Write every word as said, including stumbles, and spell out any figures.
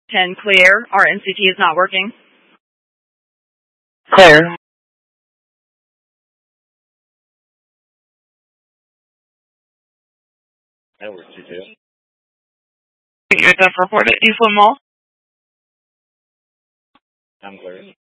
ten clear. Our N C T is not working. Clear. That works too, too. You're done reported. Eastwood Mall. I'm clear.